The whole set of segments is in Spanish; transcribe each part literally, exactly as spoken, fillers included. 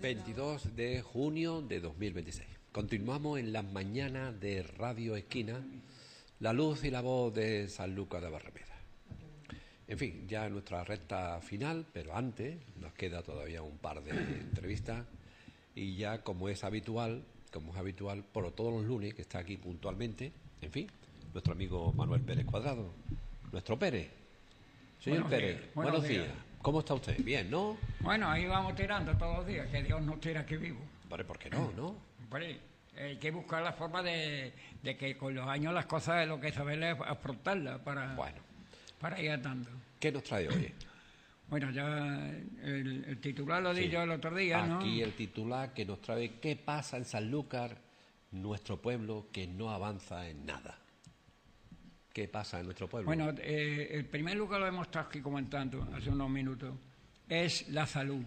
veintidós de junio de dos mil veintiséis. Continuamos en las mañanas de Radio Esquina, la luz y la voz de Sanlúcar de Barrameda. En fin, ya en nuestra recta final, pero antes nos queda todavía un par de entrevistas y ya como es habitual, como es habitual, por todos los lunes, que está aquí puntualmente, en fin, nuestro amigo Manuel Pérez Cuadrado, nuestro Pérez. Señor Buenos Pérez, días, buenos, buenos días. días. ¿Cómo está usted? Bien, ¿no? Bueno, ahí vamos tirando todos los días, que Dios nos tira que vivo. Vale, ¿por qué no, no? Hombre, hay que buscar la forma de, de que con los años las cosas es lo que saber es afrontarlas para, Bueno, para ir andando. ¿qué nos trae hoy? Bueno, ya el, el titular lo di Sí. yo el otro día, ¿no? Aquí el titular que nos trae ¿qué pasa en Sanlúcar, nuestro pueblo que no avanza en nada? ¿Qué pasa en nuestro pueblo? Bueno, eh, el primer lugar lo hemos estado aquí comentando hace unos minutos, es la salud.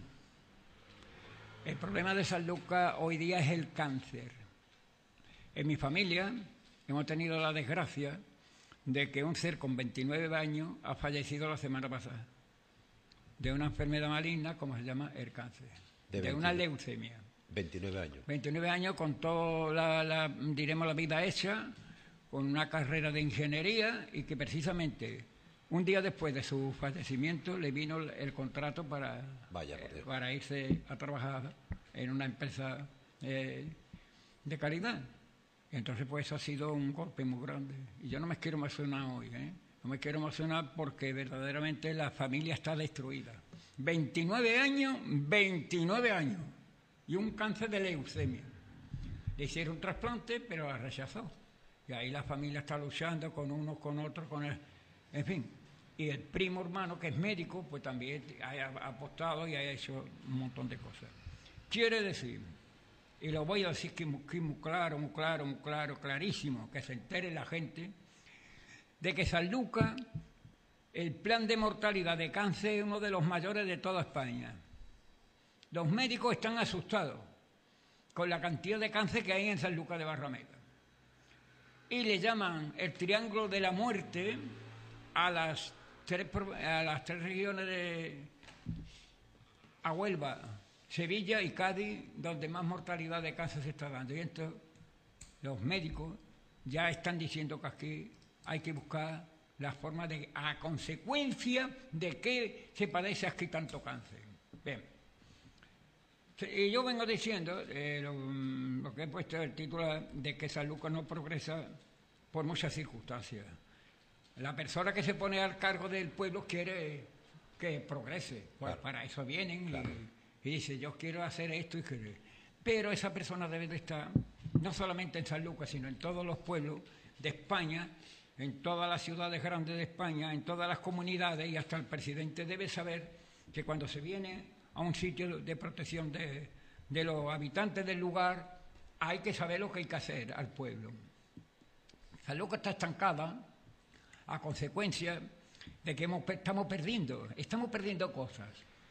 El problema de Sanlúcar hoy día es el cáncer. En mi familia hemos tenido la desgracia de que un ser con veintinueve años ha fallecido la semana pasada de una enfermedad maligna, como se llama el cáncer, De de, una veintinueve. leucemia. veintinueve años. veintinueve años con toda la, la, diremos, la vida hecha, con una carrera de ingeniería y que precisamente un día después de su fallecimiento le vino el, el contrato para, Vaya, por eh, Dios. para irse a trabajar en una empresa eh, de calidad. Y entonces pues eso ha sido un golpe muy grande. Y yo no me quiero emocionar hoy, ¿eh? No me quiero emocionar porque verdaderamente la familia está destruida. veintinueve años, veintinueve años. Y un cáncer de leucemia. Le hicieron un trasplante, pero la rechazó. Y ahí la familia está luchando con unos, con otros, con el... En fin. Y el primo hermano, que es médico, pues también ha apostado y ha hecho un montón de cosas. Quiere decir, y lo voy a decir que muy, que muy claro, muy claro, muy claro, clarísimo, que se entere la gente, de que Sanlúcar, el plan de mortalidad de cáncer es uno de los mayores de toda España. Los médicos están asustados con la cantidad de cáncer que hay en Sanlúcar de Barrameda. Y le llaman el triángulo de la muerte a las tres, a las tres regiones de a Huelva, Sevilla y Cádiz, donde más mortalidad de cáncer se está dando. Y entonces los médicos ya están diciendo que aquí hay que buscar la forma de, a consecuencia de que se padece aquí tanto cáncer. Bien. Y yo vengo diciendo, eh, lo, lo que he puesto el título de que Sanlúcar no progresa por muchas circunstancias. La persona que se pone al cargo del pueblo quiere que progrese. Pues claro. Para eso vienen Claro. y, y dice, yo quiero hacer esto y quiero... Pero esa persona debe de estar, no solamente en Sanlúcar, sino en todos los pueblos de España, en todas las ciudades grandes de España, en todas las comunidades, y hasta el presidente debe saber que cuando se viene a un sitio de protección de, de los habitantes del lugar, hay que saber lo que hay que hacer al pueblo. Sanlúcar está estancada a consecuencia de que hemos, estamos perdiendo, estamos perdiendo cosas.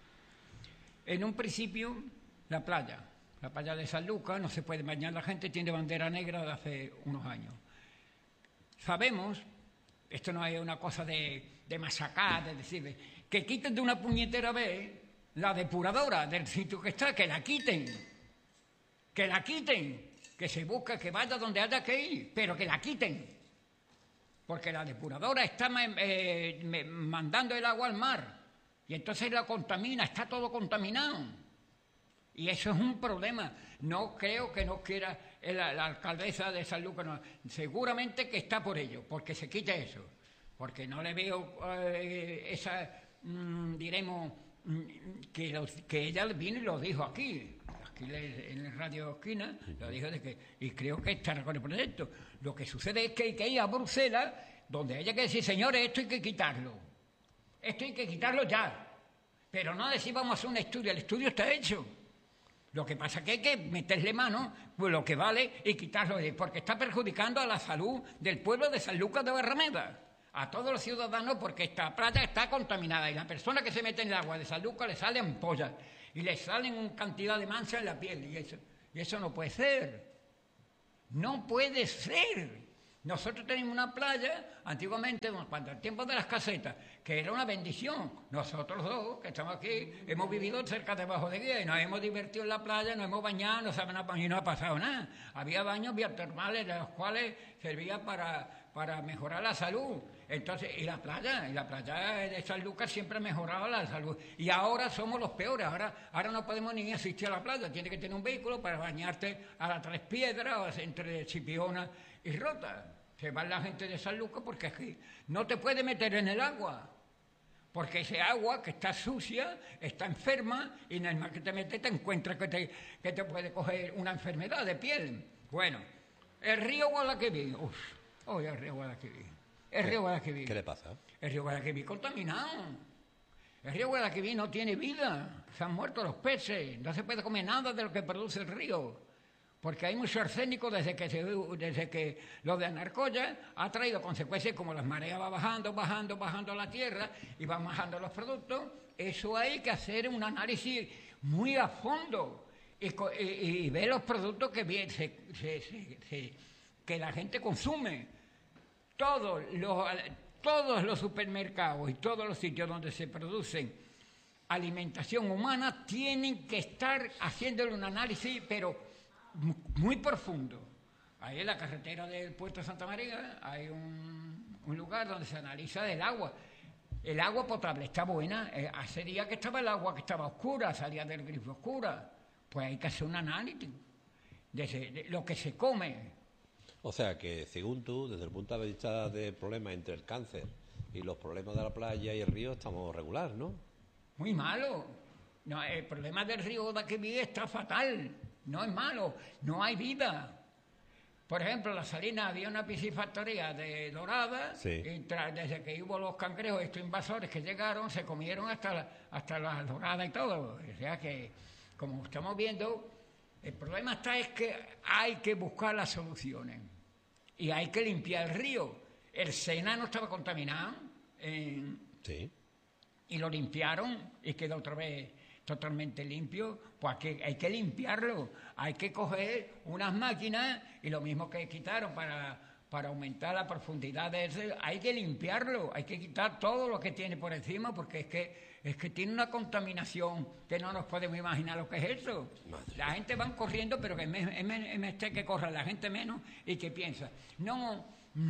En un principio, la playa, la playa de Sanlúcar, no se puede bañar la gente, tiene bandera negra de hace unos años. Sabemos, esto no es una cosa de, de masacar, de decir, que quiten de una puñetera vez la depuradora del sitio que está, que la quiten, que la quiten, que se busque, que vaya donde haya que ir, pero que la quiten, porque la depuradora está eh, mandando el agua al mar y entonces la contamina, está todo contaminado. Y eso es un problema. No creo que no quiera la, la alcaldesa de Sanlúcar, no. Seguramente que está por ello, porque se quite eso. Porque no le veo eh, esa, mmm, diremos, mmm, que, lo, que ella vino y lo dijo aquí, aquí le, en el Radio Esquina, lo dijo de que, y creo que está con el proyecto. Lo que sucede es que hay que ir a Bruselas, donde haya que decir, señores, esto hay que quitarlo. Esto hay que quitarlo ya. Pero no decir, vamos a hacer un estudio, el estudio está hecho. Lo que pasa es que hay que meterle mano, pues lo que vale, y quitarlo, porque está perjudicando a la salud del pueblo de Sanlúcar de Barrameda, a todos los ciudadanos, porque esta playa está contaminada y la persona que se mete en el agua de Sanlúcar le sale ampollas y le salen una cantidad de manchas en la piel y eso, y eso no puede ser. No puede ser. Nosotros tenemos una playa, antiguamente, cuando el tiempo de las casetas, que era una bendición. Nosotros dos, que estamos aquí, hemos vivido cerca debajo de Guía y nos hemos divertido en la playa, nos hemos bañado, no saben, y no ha pasado nada. Había baños biotermales, de los cuales servía para, para mejorar la salud. Entonces, y la playa, y la playa de San Lucas siempre ha mejorado la salud. Y ahora somos los peores, ahora, ahora no podemos ni asistir a la playa, tienes que tener un vehículo para bañarte a las Tres Piedras, entre Chipiona y Rota. Se va la gente de San Lucas porque aquí no te puede meter en el agua, porque ese agua que está sucia, está enferma, y en el mar que te metes te encuentras que te, que te puede coger una enfermedad de piel. Bueno, el río Guadalquivir, uff, oh, el río Guadalquivir, el río Guadalquivir. ¿Qué le pasa? El río Guadalquivir contaminado. El río Guadalquivir no tiene vida, se han muerto los peces, no se puede comer nada de lo que produce el río. Porque hay mucho arsénico desde que, se, desde que lo de Anarcoya ha traído consecuencias como las mareas va bajando, bajando, bajando la tierra y van bajando los productos. Eso hay que hacer un análisis muy a fondo y, y, y ver los productos que, bien, se, se, se, se, que la gente consume. Todos los, todos los supermercados y todos los sitios donde se producen alimentación humana tienen que estar haciéndole un análisis, pero muy profundo. Ahí en la carretera del puerto de Santa María hay un, un lugar donde se analiza el agua. El agua potable está buena. Eh, hace días que estaba el agua que estaba oscura, salía del grifo oscura. Pues hay que hacer un análisis de, ese, de lo que se come. O sea que, según tú, desde el punto de vista del problema entre el cáncer y los problemas de la playa y el río, estamos regular, ¿no? Muy malo. No, el problema del río de aquí está fatal. No es malo, no hay vida. Por ejemplo, en la Salina había una piscifactoría de dorada, sí. Y tra- desde que hubo los cangrejos, estos invasores que llegaron, se comieron hasta, la, hasta las doradas y todo. O sea que, como estamos viendo, el problema está es que hay que buscar las soluciones. Y hay que limpiar el río. El Sena no estaba contaminado, eh, sí. Y lo limpiaron y quedó otra vez totalmente limpio. Pues que hay que limpiarlo, hay que coger unas máquinas y lo mismo que quitaron para, para aumentar la profundidad de ese, hay que limpiarlo, hay que quitar todo lo que tiene por encima, porque es que es que tiene una contaminación que no nos podemos imaginar lo que es eso. Madre. La gente va corriendo, pero que es este que corra la gente menos y que piensa, no,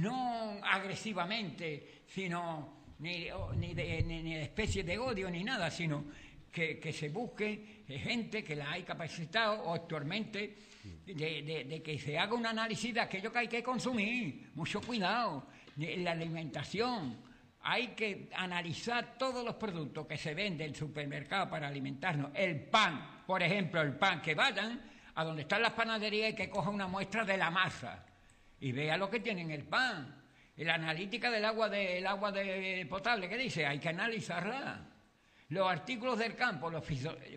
no agresivamente, sino ni, ni, de, ni, ni de especie de odio ni nada, sino Que, que se busque gente que la hay capacitado o actualmente de, de, de que se haga un análisis de aquello que hay que consumir. Mucho cuidado. La alimentación. Hay que analizar todos los productos que se venden en el supermercado para alimentarnos. El pan, por ejemplo, el pan, que vayan a donde están las panaderías y que cojan una muestra de la masa y vean lo que tiene en el pan. Y la analítica del agua de, el agua de potable, ¿qué dice? Hay que analizarla. Los artículos del campo, los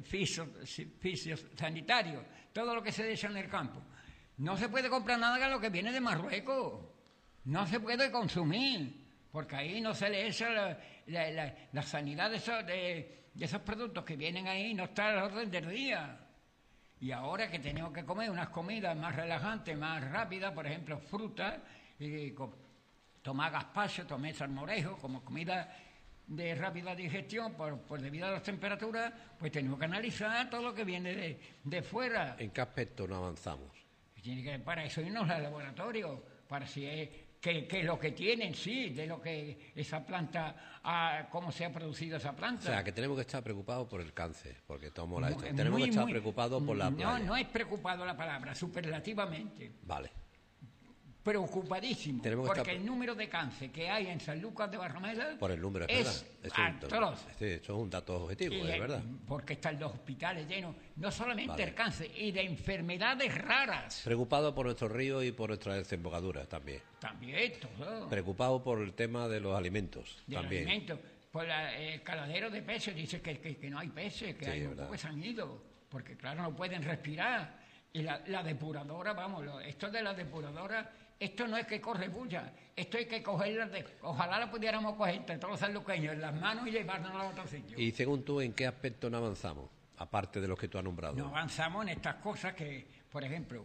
fitosanitarios, todo lo que se deja en el campo. No se puede comprar nada de lo que viene de Marruecos. No se puede consumir, porque ahí no se le echa la, la, la, la sanidad de esos, de, de esos productos que vienen ahí, no está a la orden del día. Y ahora que tenemos que comer unas comidas más relajantes, más rápidas, por ejemplo, frutas, y tomar gazpacho, tomar salmorejo, como comida de rápida digestión por, por debido a las temperaturas, pues tenemos que analizar todo lo que viene de, de fuera. ¿En qué aspecto no avanzamos? Tiene que, para eso irnos al laboratorio, para si es que, que lo que tienen, sí, de lo que esa planta, a, cómo se ha producido esa planta. O sea, que tenemos que estar preocupados por el cáncer, porque tomo la esto. Muy, Tenemos muy, que estar muy, preocupados por la playa. No, no es preocupado la palabra, superlativamente. Vale. Preocupadísimo, Tenemos porque estar... el número de cáncer que hay en San Lucas de Barrameda por el número, es, es atroz. Sí, eso es un dato objetivo, y, es verdad. Porque están los hospitales llenos, no solamente vale. el cáncer, y de enfermedades raras. Preocupado por nuestros ríos y por nuestras desembocaduras también. También, todo. Preocupado por el tema de los alimentos, de también. Los alimentos. Pues la, el caladero de peces dice que, que, que no hay peces, que sí, hay un poco que se han ido, porque claro, no pueden respirar. Y la, la depuradora, vamos, lo, esto de la depuradora... Esto no es que corre bulla, esto hay que cogerla, de, ojalá la pudiéramos coger entre todos los sanluqueños en las manos y llevarnos a otro sitio. Y según tú, ¿en qué aspecto no avanzamos? Aparte de los que tú has nombrado. No avanzamos en estas cosas que, por ejemplo,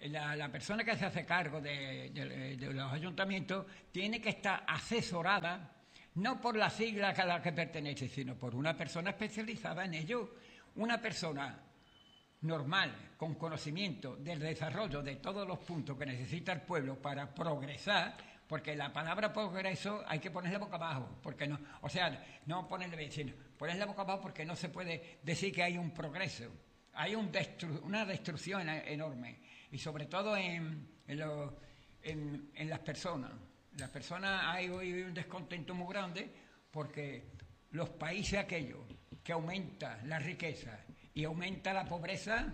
la, la persona que se hace cargo de, de, de los ayuntamientos tiene que estar asesorada no por la sigla a la que pertenece, sino por una persona especializada en ello. Una persona normal, con conocimiento del desarrollo de todos los puntos que necesita el pueblo para progresar, porque la palabra progreso hay que ponerla boca abajo, porque no, o sea, no ponerle bien, sino ponerla boca abajo porque no se puede decir que hay un progreso, hay un destru una destrucción enorme, y sobre todo en, en, lo, en, en las personas. Las personas, hay hoy un descontento muy grande porque los países aquellos que aumenta la riqueza y aumenta la pobreza,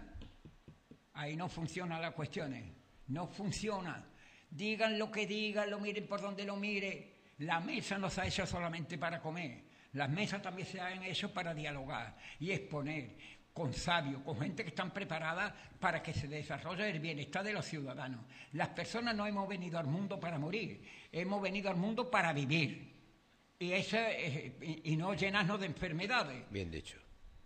ahí no funcionan las cuestiones, no funciona. Digan lo que digan, lo miren por donde lo mire, la mesa no se ha hecho solamente para comer, las mesas también se han hecho para dialogar y exponer con sabios, con gente que están preparada para que se desarrolle el bienestar de los ciudadanos. Las personas no hemos venido al mundo para morir, hemos venido al mundo para vivir y, ese, y, y no llenarnos de enfermedades. Bien dicho.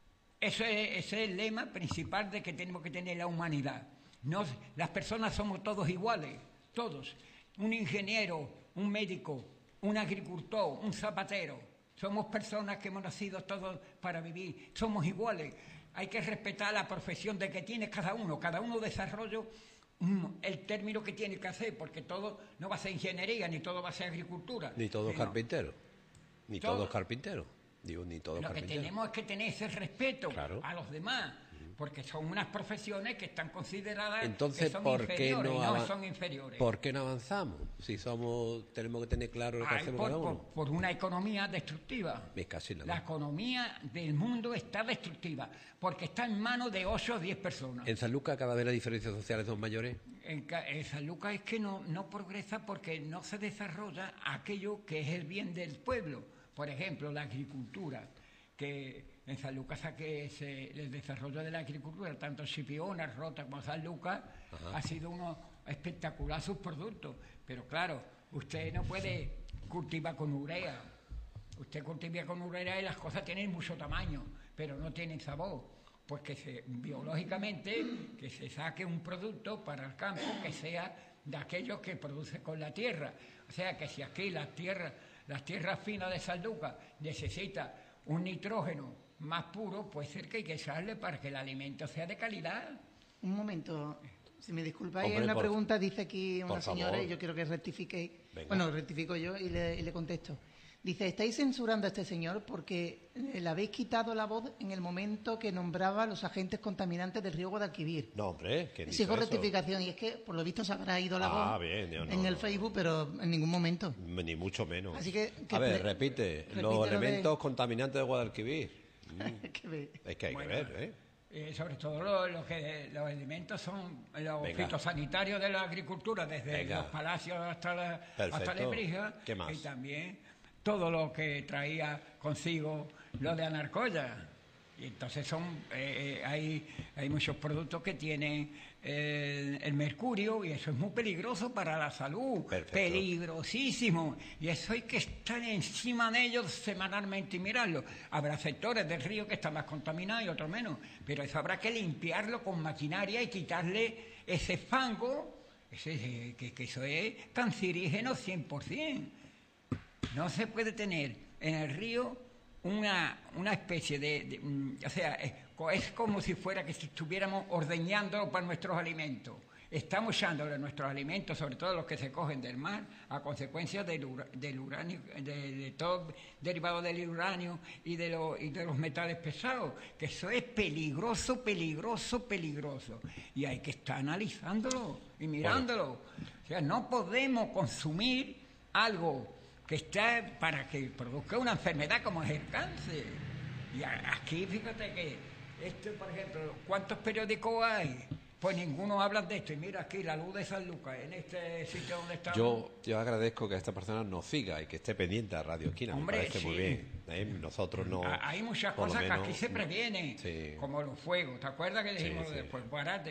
Ese, ese es el lema principal de que tenemos que tener la humanidad. No, las personas somos todos iguales, todos. Un ingeniero, un médico, un agricultor, un zapatero. Somos personas que hemos nacido todos para vivir. Somos iguales. Hay que respetar la profesión de que tiene cada uno. Cada uno desarrolla um, el término que tiene que hacer, porque todo no va a ser ingeniería, ni todo va a ser agricultura. Ni todo sino, carpintero. Ni todo, todo carpintero. Digo, ni todo Lo carpintero. que tenemos es que tener ese respeto claro. a los demás, porque son unas profesiones que están consideradas. Entonces, que son ¿por qué no, no son inferiores? ¿Por qué no avanzamos? Si somos, tenemos que tener claro lo que Ay, hacemos por, cada uno. Por, por una economía destructiva. Me casi la, la economía del mundo está destructiva, porque está en manos de ocho o diez personas. ¿En San Lucas cada vez las diferencias sociales son mayores? En, en San Lucas es que no, no progresa porque no se desarrolla aquello que es el bien del pueblo. Por ejemplo, la agricultura, que en San Lucas que se, el desarrollo de la agricultura, tanto Chipiona, Rota como San Lucas, Ajá. ha sido uno espectacular sus productos. Pero claro, usted no puede cultivar con urea. Usted cultiva con urea y las cosas tienen mucho tamaño, pero no tienen sabor. Pues que se, biológicamente, que se saque un producto para el campo que sea de aquellos que produce con la tierra. O sea, que si aquí las tierras, las tierras finas de San Lucas necesitan un nitrógeno más puro, puede ser que hay que echarle para que el alimento sea de calidad. Un momento, si me disculpáis, Hombre, hay una por, pregunta, dice aquí una señora, favor. y yo quiero que rectifiquéis. Venga. Bueno, rectifico yo y le, y le contesto. Dice, ¿estáis censurando a este señor porque le habéis quitado la voz en el momento que nombraba los agentes contaminantes del río Guadalquivir? No, hombre, ¿qué Exijo rectificación, y es que por lo visto se habrá ido la ah, voz bien, no, en el no. Facebook, pero en ningún momento. Ni mucho menos. Así que, que a ver, le, repite, los elementos de... contaminantes de Guadalquivir. Mm. que es que hay bueno, que ver, ¿eh? Eh, sobre todo lo, lo que los alimentos son los Venga. fitosanitarios de la agricultura, desde Venga. los palacios hasta la, hasta la Lebrija, ¿Qué más? y también todo lo que traía consigo lo de Anarcoya. Y entonces son eh, eh, hay, hay muchos productos que tienen eh, el mercurio, y eso es muy peligroso para la salud. Perfecto. Peligrosísimo, y eso hay que estar encima de ellos semanalmente y mirarlo. Habrá sectores del río que están más contaminados y otros menos, pero eso habrá que limpiarlo con maquinaria y quitarle ese fango, ese, que, que eso es cancerígeno cien por ciento. No se puede tener en el río una, una especie de, de um, o sea, es, es como si fuera que estuviéramos ordeñándolo para nuestros alimentos. Estamos echándole nuestros alimentos, sobre todo los que se cogen del mar, a consecuencia del, ura, del uranio, de, de todo derivado del uranio y de, lo, y de los metales pesados, que eso es peligroso, peligroso, peligroso. Y hay que estar analizándolo y mirándolo. Bueno. O sea, no podemos consumir algo que está para que produzca una enfermedad como es el cáncer. Y aquí, fíjate que, esto, por ejemplo, ¿cuántos periódicos hay? Pues ninguno habla de esto. Y mira aquí, la luz de San Lucas, en este sitio donde estamos. Yo, yo agradezco que esta persona nos siga y que esté pendiente a Radio Esquina. Hombre, me parece sí. muy bien. ¿Eh? Nosotros no... Hay muchas cosas menos, que aquí se previenen, sí. como los fuegos. ¿Te acuerdas que dijimos sí, sí. después? Guarate.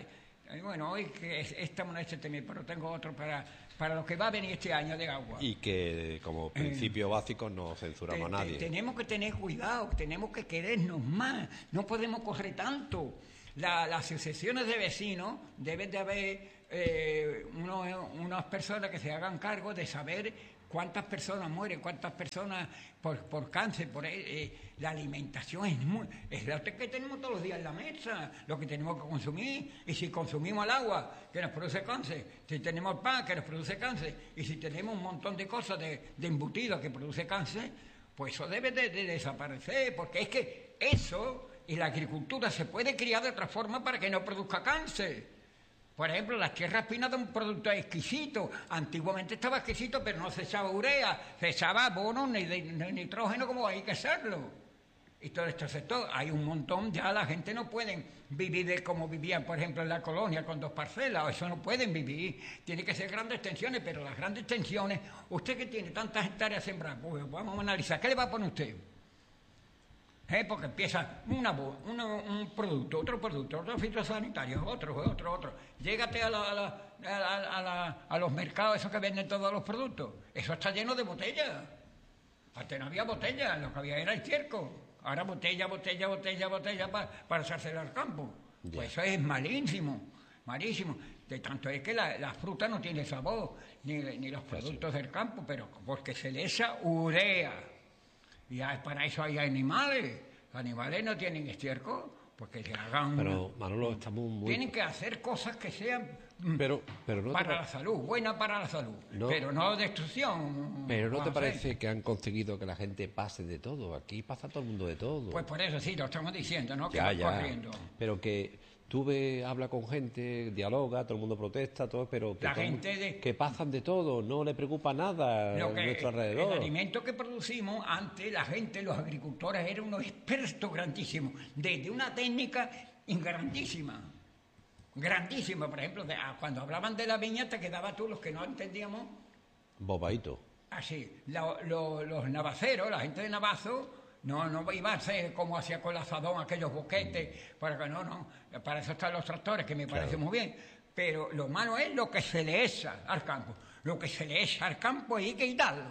Eh, bueno, hoy que es- estamos en este tema, pero tengo otro para, para lo que va a venir este año de agua. Y que como principio básico no censuramos Te- a te- nadie. tenemos que tener cuidado, tenemos que querernos más, no podemos correr tanto. La- las asociaciones de vecinos deben de haber eh, uno- unas personas que se hagan cargo de saber cuántas personas mueren, cuántas personas por, por cáncer, por eh, eh, la alimentación es muy, es lo que tenemos todos los días en la mesa, lo que tenemos que consumir, y si consumimos el agua que nos produce cáncer, si tenemos el pan que nos produce cáncer, y si tenemos un montón de cosas de, de embutidos que produce cáncer, pues eso debe de, de desaparecer, porque es que eso y la agricultura se puede criar de otra forma para que no produzca cáncer. Por ejemplo, las tierras pinas de un producto exquisito. Antiguamente estaba exquisito, pero no se echaba urea, se echaba abono ni, de, ni nitrógeno como hay que hacerlo. Y todo este sector, hay un montón, ya la gente no puede vivir de como vivían, por ejemplo, en la colonia con dos parcelas, eso no pueden vivir. Tiene que ser grandes extensiones, pero las grandes extensiones, usted que tiene tantas hectáreas sembradas, pues vamos a analizar, ¿qué le va a poner usted? ¿Eh? Porque empieza una, bo- uno- un producto, otro producto, otro fitosanitario, otro, otro, otro. Llégate a, la- a, la- a, la- a la- a los mercados esos que venden todos los productos. Eso está lleno de botellas. Antes no había botellas, lo que había era el estiércol. Ahora botella, botella, botella, botella pa- para echársela al campo. Ya. Pues eso es malísimo, malísimo. De tanto es que la, la fruta no tiene sabor, ni, ni los productos del campo, pero porque se le echa urea. Y ya para eso hay animales. Los animales no tienen estiércol, porque se hagan... Pero, Manolo, estamos muy... Tienen que hacer cosas que sean mm, Pero, pero no te para pa- la salud, buenas para la salud, No. pero no destrucción. Pero ¿no te Vamos a hacer. parece que han conseguido que la gente pase de todo? Aquí pasa todo el mundo de todo. Pues por eso sí, lo estamos diciendo, ¿no? Que ya, va ya. corriendo. Pero que tú ves, habla con gente, dialoga, todo el mundo protesta, todo, pero que, La todo el gente mundo- de- que pasan de todo, no le preocupa nada Lo a que- nuestro el alrededor. alimento que producimos, antes la gente, los agricultores, eran unos expertos grandísimos, de, de una técnica grandísima. Grandísima, por ejemplo, de- ah, cuando hablaban de la viña, te quedaba tú, los que no entendíamos, Bobadito. así. La- lo- los navaceros, la gente de Navazo, no, no iba a hacer como hacía con el azadón, aquellos boquetes, para que no, no, para eso están los tractores, que me parece Claro. muy bien. Pero lo malo es lo que se le echa al campo. Lo que se le echa al campo hay que quitarlo.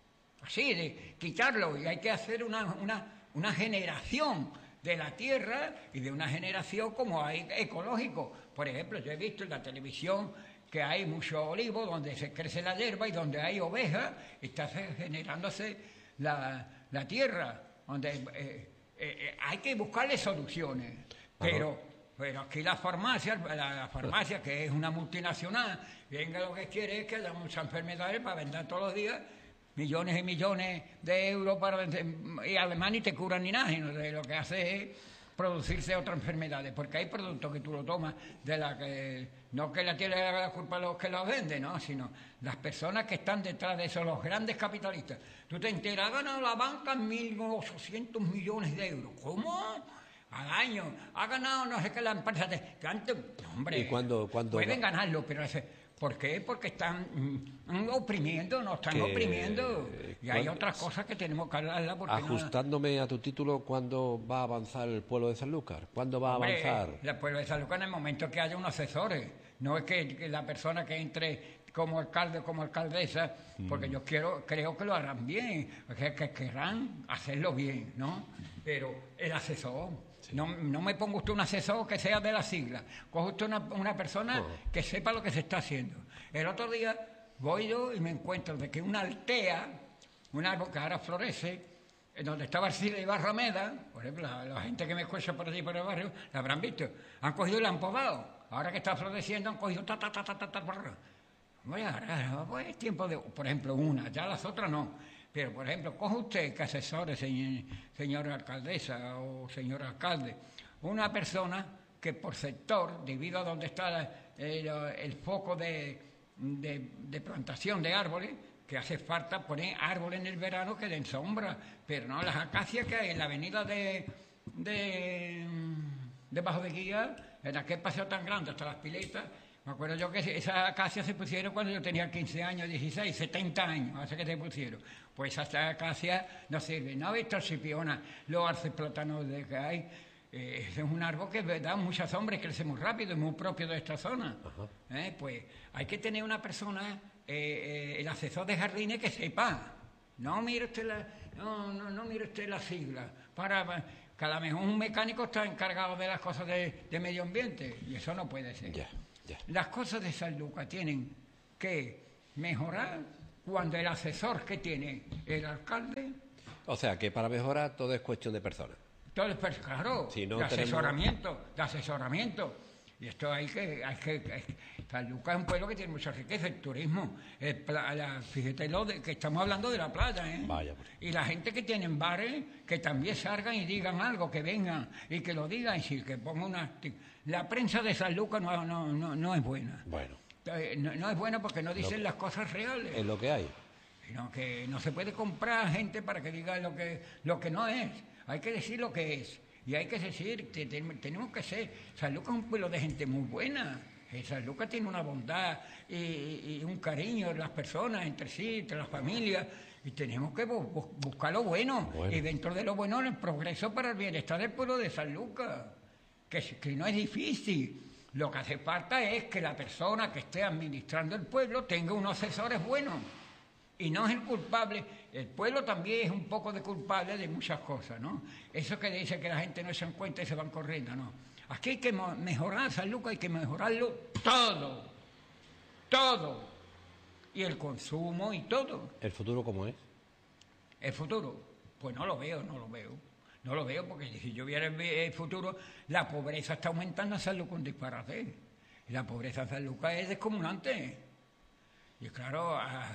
Así, de quitarlo. Y hay que hacer una, una, una generación de la tierra y de una generación como hay ecológico. Por ejemplo, yo he visto en la televisión que hay mucho olivo donde se crece la hierba y donde hay ovejas, está se- generándose la, la tierra, donde eh, eh, eh, hay que buscarle soluciones. Pero, pero aquí la farmacia, la, la farmacia que es una multinacional, venga lo que quiere es que haya muchas enfermedades para vender todos los días millones y millones de euros para vender, y además ni te curan ni nada, sino que lo que hace es producirse otras enfermedades, porque hay productos que tú lo tomas de la que no que la tiene la culpa los que los venden, no, sino las personas que están detrás de eso, los grandes capitalistas. Tú te enteras, ha ganado la banca mil ochocientos millones de euros. ¿Cómo? Al año. Ha ganado no sé qué la empresa de que antes, hombre, ¿Y cuándo- cuándo pueden va- ganarlo, pero ese, ¿por qué? Porque están mm, oprimiendo, nos están Que, oprimiendo. Y hay ¿cuándo- otras cosas que tenemos que hablarlas porque no- Ajustándome a tu título, ¿cuándo va a avanzar el pueblo de Sanlúcar? ¿Cuándo va a Hombre, avanzar? La pueblo de San Lucas en el momento que haya unos asesores. No es que, que la persona que entre como alcalde o como alcaldesa, porque yo quiero, creo que lo harán bien, que, que querrán hacerlo bien, ¿no? Pero el asesor, no, no me ponga usted un asesor que sea de la sigla, coge usted una, una persona No. que sepa lo que se está haciendo. El otro día voy yo y me encuentro de que una altea, un árbol que ahora florece, en donde estaba Arcila y Barrameda, por ejemplo, la, la gente que me escucha por allí, por el barrio, la habrán visto, han cogido y la han podado. Ahora que está floreciendo, han cogido ta, ta, ta, ta, ta, ta, ta. Voy a ahora, pues es tiempo de, por ejemplo, una, ya las otras no. Pero, por ejemplo, coge usted que asesore, señor, señora alcaldesa o señor alcalde, una persona que por sector, debido a donde está la- el, el foco de, de, de plantación de árboles, que hace falta poner árboles en el verano que den sombra, pero no las acacias que hay en la avenida de, de, de Bajo de Guía, en aquel paseo tan grande hasta las piletas. Me acuerdo yo que esas acacias se pusieron cuando yo tenía quince años, dieciséis, setenta años, hace que se pusieron. Pues esas acacias no sirven. ¿No ha visto el Sipiona, los arces plátanos de que hay? Eh, ese es un árbol que da mucha sombra y crece muy rápido, es muy propio de esta zona. Eh, pues hay que tener una persona, eh, eh, el asesor de jardines, que sepa. No mire usted la, no, no, no mire usted la sigla. Para, que a lo mejor un mecánico está encargado de las cosas de, de medio ambiente y eso no puede ser. Ya, ya. Las cosas de San Lucas tienen que mejorar cuando el asesor que tiene el alcalde. O sea, que para mejorar todo es cuestión de personas. Todo es, pues, claro, Si no de tenemos- asesoramiento, de asesoramiento. Y esto hay que, hay que, hay que- San Lucas es un pueblo que tiene mucha riqueza, el turismo, el pla- la- fíjate lo de, que estamos hablando de la playa, ¿eh? Vaya, pues. Y la gente que tiene bares, que también salgan y digan algo, que vengan y que lo digan, y sí, que ponga una... La prensa de San Lucas no, no, no, no es buena. Bueno, Eh, No, no es buena porque no dicen Lo- las cosas reales. es lo que hay. Sino que no se puede comprar gente para que diga lo que, lo que no es. Hay que decir lo que es. Y hay que decir, te- te- tenemos que ser... San Lucas es un pueblo de gente muy buena. Eh, San Lucas tiene una bondad y, y un cariño en las personas, entre sí, entre las familias. Y tenemos que bu- bu- buscar lo bueno. Bueno. Y dentro de lo bueno, el progreso para el bienestar del pueblo de San Lucas. Que, es- que no es difícil. Lo que hace falta es que la persona que esté administrando el pueblo tenga unos asesores buenos. Y no es el culpable, el pueblo también es un poco de culpable de muchas cosas, ¿no? Eso que dice que la gente no se da cuenta y se van corriendo, ¿no? Aquí hay que mo- mejorar San Lucas, hay que mejorarlo todo, todo. Y el consumo y todo. ¿El futuro cómo es? El futuro, pues no lo veo, no lo veo. No lo veo porque si yo viera el el futuro, la pobreza está aumentando en San Lucas un disparate. Y la pobreza en San Lucas es descomunante. Y claro, ah,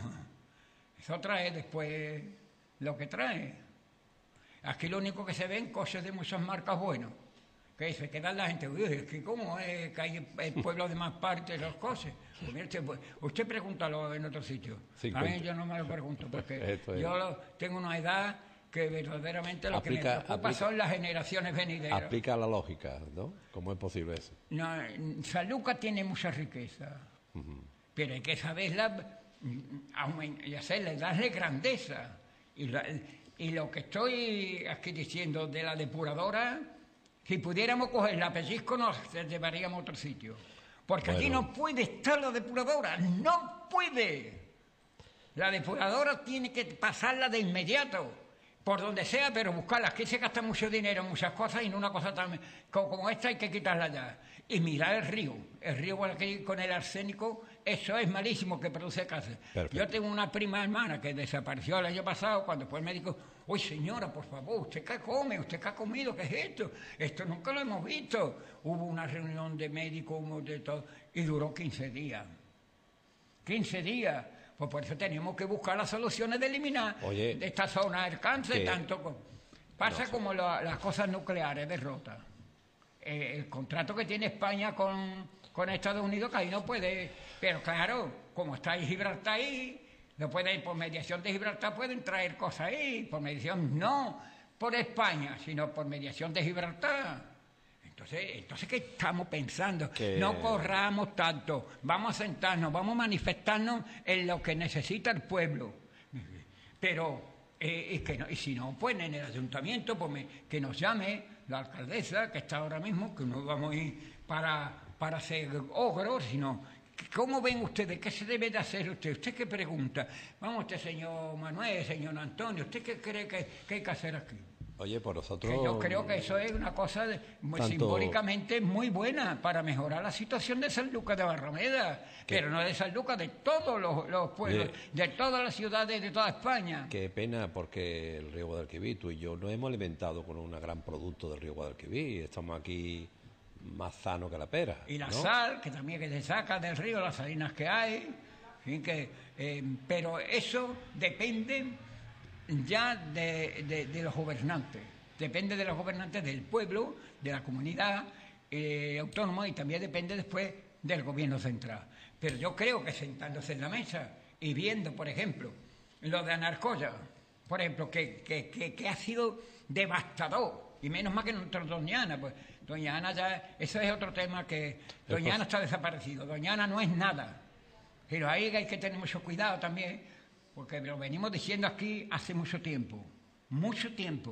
eso trae después lo que trae. Aquí lo único que se ven coches de muchas marcas buenas. Que se quedan la gente, uy, es que cómo es que hay el pueblo de más partes los coches. Pues mire usted, pues, usted pregúntalo en otro sitio. A mí yo no me lo pregunto porque Esto es. yo lo- tengo una edad que verdaderamente lo Aplica- que me preocupa aplica- son las generaciones venideras. Aplica la lógica, ¿no? ¿Cómo es posible eso? No, San Lucas tiene mucha riqueza, pero hay que saberla mm, aumen- y hacerle, darle grandeza. Y, la- y lo que estoy aquí diciendo de la depuradora, si pudiéramos coger la pellizco nos llevaríamos a otro sitio. Porque aquí Bueno. no puede estar la depuradora, no puede. La depuradora tiene que pasarla de inmediato, por donde sea, pero buscarla. Aquí se gasta mucho dinero en muchas cosas y en una cosa tan como, como esta hay que quitarla ya. Y mirar el río. El río con el, con el arsénico, eso es malísimo, que produce cáncer. Perfecto. Yo tengo una prima hermana que desapareció el año pasado cuando fue el médico. Uy, señora, por favor, ¿usted qué come? ¿Usted qué ha comido? ¿Qué es esto? Esto nunca lo hemos visto. Hubo una reunión de médicos, de todo, y duró quince días. quince días. Pues por eso tenemos que buscar las soluciones de eliminar Oye, de esta zona el cáncer, que- tanto con- pasa no sé. como la- las cosas nucleares de Rota. Eh, el contrato que tiene España con, con Estados Unidos, que ahí no puede, pero claro, como está ahí Gibraltar ahí, no puede ir por mediación de Gibraltar, pueden traer cosas ahí, por mediación no por España, sino por mediación de Gibraltar. Entonces, entonces ¿qué estamos pensando? Que- No corramos tanto, vamos a sentarnos, vamos a manifestarnos en lo que necesita el pueblo. Pero, eh, y, que no- y si no, pues en el ayuntamiento, pues me- que nos llame la alcaldesa, que está ahora mismo, que no vamos a ir para, para ser ogros, sino, ¿cómo ven ustedes? ¿Qué se debe de hacer usted? ¿Usted qué pregunta? Vamos usted, señor Manuel, señor Antonio, ¿usted qué cree que, que hay que hacer aquí? Oye, por nosotros... Que yo creo que eso es una cosa de- muy Tanto- simbólicamente muy buena para mejorar la situación de San Lucas de Barrameda, Que- pero no de San Lucas, de todos los, los pueblos, Oye. de todas las ciudades de toda España. Qué pena, porque el río Guadalquivir, tú y yo nos hemos alimentado con un gran producto del río Guadalquivir. Estamos aquí más sanos que la pera. Y la ¿no? sal, que también que se saca del río, las salinas que hay, en fin, que, eh, pero eso depende ya de, de- de los gobernantes, depende de los gobernantes del pueblo, de la comunidad eh, autónoma y también depende después del gobierno central. Pero yo creo que sentándose en la mesa y viendo, por ejemplo, lo de Anarcoya, por ejemplo, que, que, que, que ha sido devastador, y menos mal que nuestra Doña Ana, pues Doña Ana ya, eso es otro tema que Doña Ana está desaparecido, Doña Ana no es nada, pero ahí hay que tener mucho cuidado también, porque lo venimos diciendo aquí hace mucho tiempo, mucho tiempo,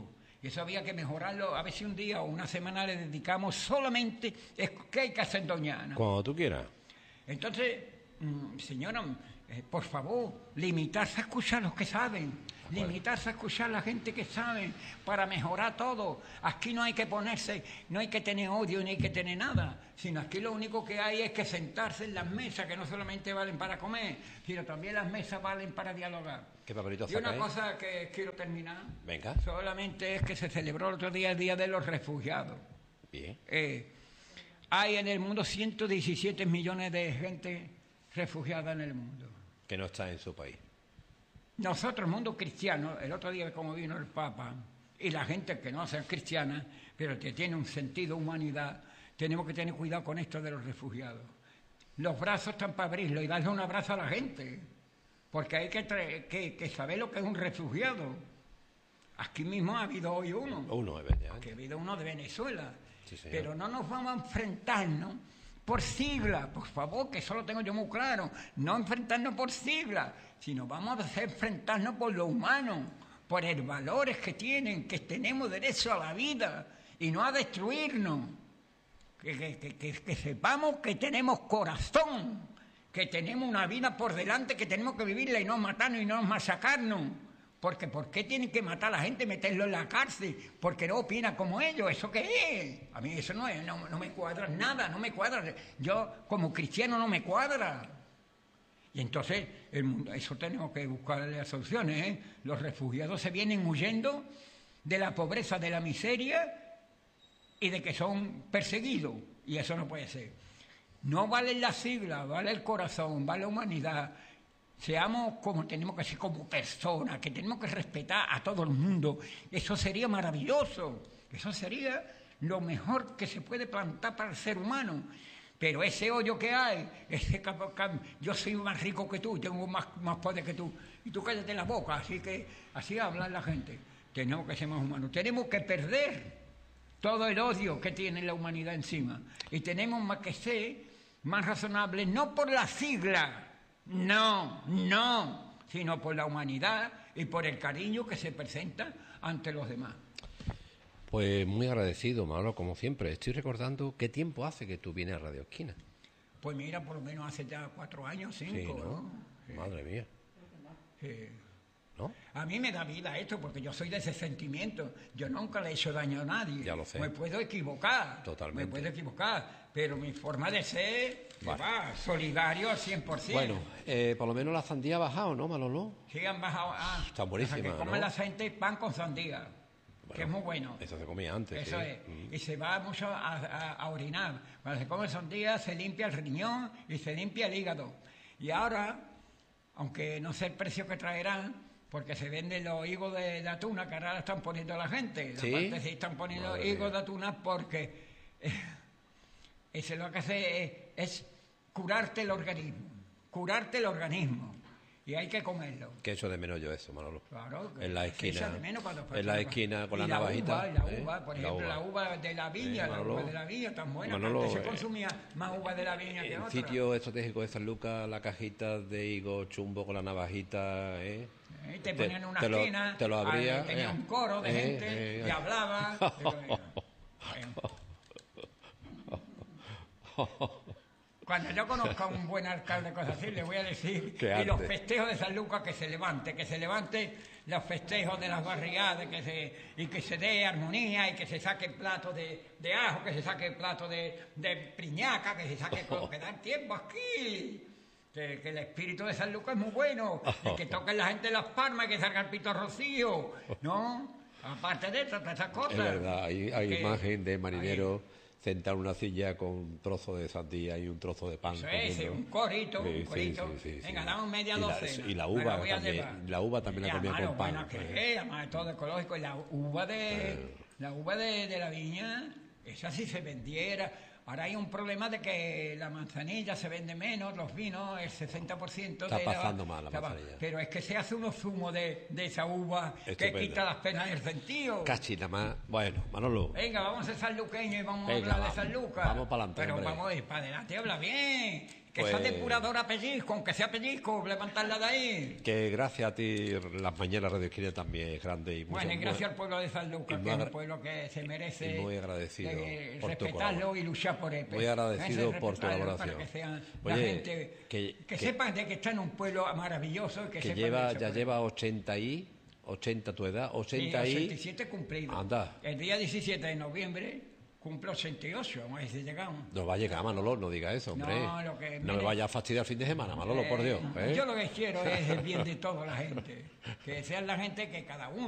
Y eso había que mejorarlo, a ver si un día o una semana le dedicamos solamente, es que hay que hacer Doñana. Cuando tú quieras. Entonces, mmm, señora, eh, por favor, limitarse a escuchar a los que saben, bueno. limitarse a escuchar a la gente que sabe para mejorar todo. Aquí no hay que ponerse, no hay que tener odio ni hay que tener nada, sino aquí lo único que hay es que sentarse en las mesas, que no solamente valen para comer, sino también las mesas valen para dialogar. ¿Qué papelito Y una sacáis? cosa que quiero terminar, Venga. solamente es que se celebró el otro día el Día de los Refugiados. Bien. Eh, hay en el mundo ciento diecisiete millones de gente refugiada en el mundo. Que no está en su país. Nosotros, el mundo cristiano, el otro día como vino el Papa, y la gente que no sea cristiana, pero que tiene un sentido de humanidad, tenemos que tener cuidado con esto de los refugiados. Los brazos están para abrirlo y darle un abrazo a la gente, porque hay que, tra- que, que saber lo que es un refugiado. Aquí mismo ha habido hoy uno. Uno, efectivamente. Que ha habido uno de Venezuela. Sí, señor. Pero no nos vamos a enfrentarnos por siglas, por favor, que eso lo tengo yo muy claro. No enfrentarnos por siglas, sino vamos a hacer enfrentarnos por lo humano, por los valores que tienen, que tenemos derecho a la vida y no a destruirnos. Que, que, que, que, que sepamos que tenemos corazón, que tenemos una vida por delante, que tenemos que vivirla y no matarnos y no masacrarnos. Porque ¿por qué tienen que matar a la gente y meterlo en la cárcel? Porque no opina como ellos. ¿Eso qué es? A mí eso no, es, no, no me cuadra nada, no me cuadra. Yo como cristiano no me cuadra. Y entonces el mundo, eso tenemos que buscarle las soluciones, ¿eh? Los refugiados se vienen huyendo de la pobreza, de la miseria y de que son perseguidos. Y eso no puede ser. No vale la sigla, vale el corazón, vale la humanidad. Seamos como tenemos que ser como personas, que tenemos que respetar a todo el mundo. Eso sería maravilloso. Eso sería lo mejor que se puede plantar para el ser humano. Pero ese hoyo que hay, ese cap- cap- yo soy más rico que tú, tengo más, más poder que tú, y tú cállate la boca, así que así habla la gente. Tenemos que ser más humanos. Tenemos que perder todo el odio que tiene la humanidad encima. Y tenemos más que ser más razonables, no por la sigla, no, no, sino por la humanidad y por el cariño que se presenta ante los demás. Pues muy agradecido, Manolo, como siempre. Estoy recordando qué tiempo hace que tú vienes a Radio Esquina. Pues mira, por lo menos hace ya cuatro años, cinco, Sí, ¿no? ¿no? Sí. Madre mía. Sí. ¿No? A mí me da vida esto porque yo soy de ese sentimiento. Yo nunca le he hecho daño a nadie. Ya lo sé. Me puedo equivocar. Totalmente. Me puedo equivocar. Pero mi forma de ser, Vale. va, solidario al cien por ciento. Bueno, eh, por lo menos la sandía ha bajado, ¿no, Manolo? Sí, han bajado. Ah, Está buenísima, o sea, que ¿no? comen la gente pan con sandía, Bueno, que es muy bueno. Eso se comía antes, Eso sí. es. Mm. Y se va mucho a, a- a orinar. Cuando se come sandía se limpia el riñón y se limpia el hígado. Y ahora, aunque no sé el precio que traerán, porque se venden los higos de, de atuna que ahora están poniendo la gente. ¿Sí? Aparte se están poniendo Madre higos mía. de atuna porque eh, eso lo que hace es, es curarte el organismo. Curarte el organismo. Y hay que comerlo. Que echo de menos yo eso, Manolo. Claro, que En la se echa esquina, de menos cuando en la pasa- esquina con y la navajita. Uva, y la ¿eh? uva, por La ejemplo, la uva. uva de la viña, Eh, la Manolo, uva de la viña tan buena. Manolo, Antes se eh, consumía más uva de la viña que En otra. sitio estratégico de San Lucas, la cajita de higo chumbo con la navajita, ¿eh? Eh, te te- ponían en una te lo- esquina, te lo abría, ah, tenía eh, un coro de eh, gente eh, y eh. hablaba. Digo, bueno. Cuando yo conozca a un buen alcalde, cosas así, le voy a decir, Qué y los arte. festejos de San Lucas, que se levante, que se levante los festejos de las barriadas, que se, y que se dé armonía, y que se saque plato de, de ajo, que se saque plato de, de priñaca, que se saque todo, que dan tiempo aquí. Que, que el espíritu de San Lucas es muy bueno, y que toquen la gente las palmas, y que salga el pito rocío, ¿no? Aparte de eso, todas esas cosas. Es verdad, hay, hay Que- imagen de marinero sentado en una silla con un trozo de sandía y un trozo de pan. Eso es, comiendo. un corito, Sí, un sí, corito. sí, sí, sí. Venga, dame media Y la- docena. y la Me uva voy a también, llevar. la uva también la Y comía además, con lo pan. buena que eh. es, además es todo ecológico. Y la uva de, la uva de, de la viña, esa sí se vendiera. Ahora hay un problema de que la manzanilla se vende menos, los vinos, el sesenta por ciento Está de pasando mal la está pa- manzanilla. Pero es que se hace unos zumos de, de esa uva que Estupendo. quita las penas del sentido. Casi nada más. Bueno, Manolo. Venga, vamos a ser sanluqueños y vamos Venga, a hablar vamos. de San Lucas. Vamos pa'lante, Pero hombre. vamos a ir para adelante, habla bien. Que Pues- sea depuradora pellizco, aunque sea pellizco, levantarla de ahí. Que gracias a ti las mañanas Radio Esquina también es grande y Bueno, y muy- gracias al pueblo de Sanlúcar, y que es muy un pueblo que se merece y muy agradecido eh, por tu respetarlo colaboración. y luchar por él. Muy agradecido Ese por tu respetarlo colaboración. Para que sean la Oye, gente, que- que, que- sepan de que está en un pueblo maravilloso. Que, que sepan lleva, de eso, ya por lleva ochenta y ochenta tu edad, Sí, ochenta y ochenta y siete cumplido. Anda. El día diecisiete de noviembre cumple ochenta y ocho, a ver si llegamos. no va a llegar, Manolo, no diga eso, hombre. No, lo que No me mere- vaya a fastidiar el fin de semana, Manolo, por Dios. ¿eh? Yo lo que quiero es el bien de toda la gente, que sean la gente que cada uno